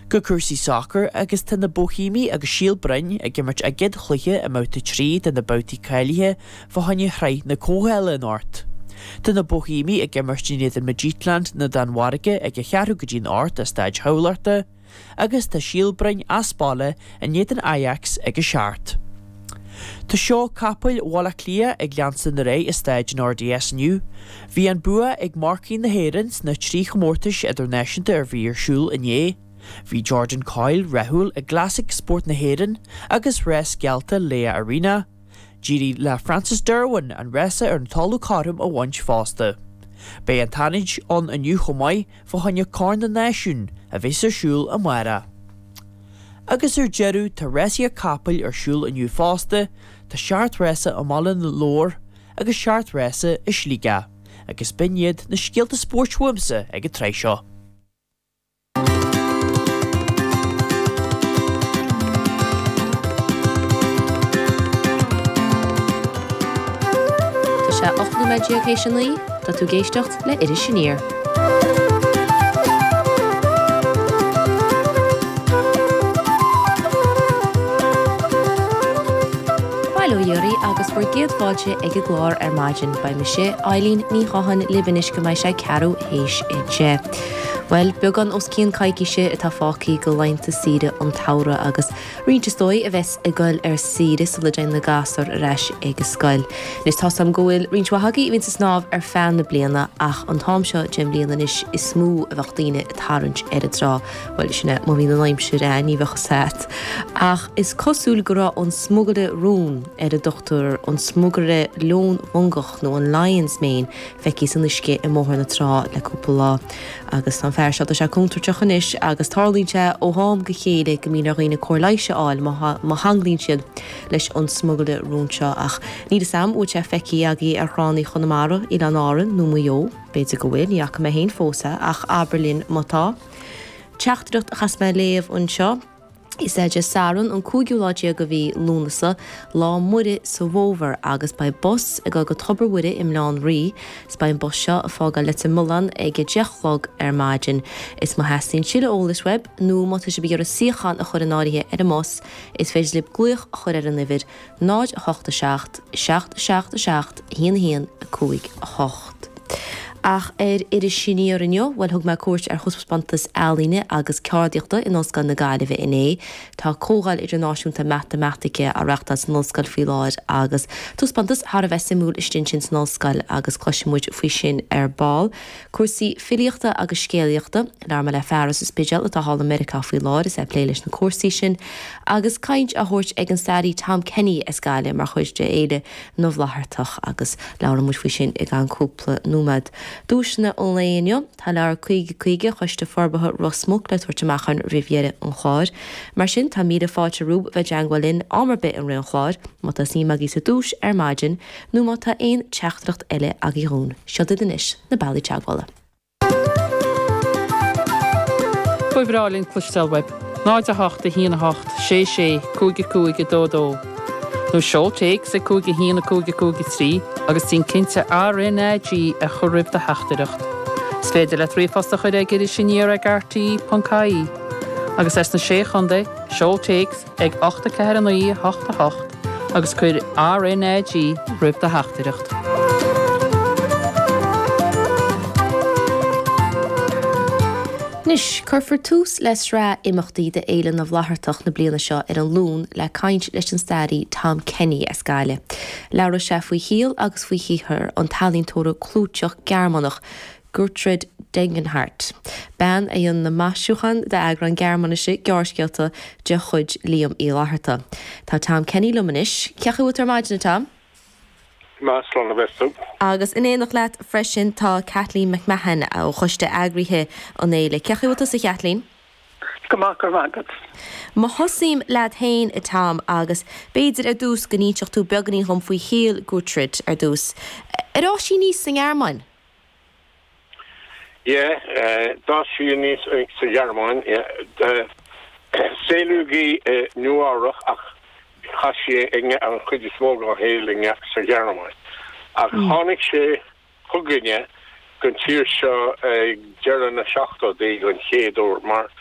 Go cuasaí soccer agus tá na Bohímí agus síl brinn ag gimmert a gid chluiche a máta tríd in na bouty cailithe fa hanne chraid na cóhéile in ort. Tá na Bohímí ag gimmert díad in Magitland na Danwarige ag a chearú go dín ort a staid haularta, agus tá síl brinn aspála a níad an Ajax ag a seart. Tá seo capel wala clia ag leansan na ré is staid an RDS New, hí an bua ag marcín na hérans na trí chomórtais idirnáisiúnta ar bhí siúl inné, hí Jordan Coyle rethúil a glasig sport na héran agus res gealta Lea Arena, Giri le Francis Derwin an resa ar an talú carm a bhaint fásta. Bei an tanid an aniu chomáid fa hanne carn na náisiún a bhís ar siúl a mara. Agus ar jeru tá resia capel ar siúl aniu fásta, tá seart resa a malan na lór agus seart resa i slíga, agus binniad na scialta sportwimsa ag a treisio. Se 8 Education Lí, dat tú géistecht le idir siníir. Bailóíorí agus fuair géadfáilte ag a glár ar maidin ba me sé Eileen ní chahan libanis go mai sé cearú héis ide. Well, began os cían caiigi sé atá fácií go leinte siide an taura agus rintasdói a bheits a gcuil ar siide sa le déin na gasar reis ag a scoil. Nus tá sam gohfuil rintwathagaí vín sa snáb ar fan na bliana ach an táimseo Jim bliana is smú a bhachtaíine a tarint ar a drá, well sinna má bhína leimse rá ní bhecha set. Ach is cosúil go rá an smugade rún ar a dochtar an smugare lón wongach nó an Lions Main feici san isce i móthar na trá le cúpla lá. Agus an fear se sé conúirteach inis agus tarlínte ó hám go chéide go mína riine cóirlaise áil má hanglín siad leis an smugade rúnseo ach ní sam ú te feici agé ar chránaí chunamara i an áran nó muo, beidir go bhfuil níach me héin fósa ach Aberlin mátá. Teachtracht a chas me léamh an seo, is éidir saran an cúgiúláide go bhí lúnasa lá muire sa bhóver agus ba bus a go tobarhuiide im lán rí, s ba bus seo a fága le mullan ag a deachlog ar maidin. Is má heastín siile ólas web nó má se bí ar a siochan a chur an áirithe ar a mos, is féidir lib gluach a chur ar an nifir náid a 8 6 hían a 8. Ach idir siníor inniu, bhfuil thug me cuairt ar chuspantas ealaíne agus ceardaíochta in oscail na Gaillimhe inné, tá cógáil idirnáisiúnta mathematike a reachtas nóscail faoi láir agus túspantas thar a bheith simúil istin sin nóscail agus cloisimuid faoi sin ar ball. Cuasaí filíochta agus scéalaíochta, lar me le fearras is spéisial atá Hall America faoi láir is é pléiles na cuasaí sin, agus caint a thuirt ag an starí Tom Kenny is Gaile mar chuiste éile nó bhlathirtach agus leabhar muid faoi sin ag an cúpla númad. Dúisna ó léonio, tá lear chuige chuiste forbathe Rosmuk le tuairteachchan riviere an chláir, mar sin tá míad a fáilte rúb bheith deanghfuilinn ámar bit an rion chláir, má tá sí magí sa dúis ar maidin, nó má tá aon teachtracht eile a gírún, siad inis na bailí teaghála. Fuibrálinn clustelweb, 9 híana 8, 6 cúige dódó. No seo teag sa cúige híana cúige trí, agus tín cinnte RNAG a churibh de heachtareacht. Sléidir le trífasta chuir ag idir siníar ag RT.caí. Agus na sé chunda, seo teags ag 8 agus chuir RNAG ribh de heachtareacht. Nis, chur tús leis rá imachtaí de éilean na bhlathirteach na bliana seo ar an lún le caint leis an starí Tom Kenny a Scaile. Laura sé faoi híal agus faoi híthir an talíntóra clúteach Gearmánach Gertrude Degenhardt. Ben é an na maisiúchan de agra an Gearmánaise gearscealta de chuid líam í látharta. Tá Tom Kenny lumanis, ceacha út ar maidin Tom? Máslán na bheitú. Agus in éanach leat freisin tá Kathleen McMahon ó chuiste agrithe an éile. Ceacha út sa Kathleen? Gomakar magad. Má thosaím leat hain a Tom agus beidir a dús gníteach tú beganí chum faoi híal Gertrude ar dús. Ará sí níos san Gearmáin? Dá sí níos sa Gearmáin. Sélugi nuárach ach chaisi enge an chuidir smóga hélinge sa Gearmáin. Ach tháinig sé chuginne gon tíir seo dearan na 7 gon chéadú mar